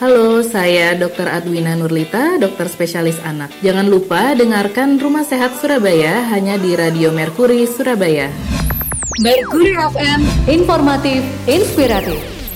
Halo, saya Dr. Adwina Nurlita, dokter spesialis anak. Jangan lupa dengarkan Rumah Sehat Surabaya hanya di Radio Merkuri Surabaya. Merkuri FM, informatif, inspiratif.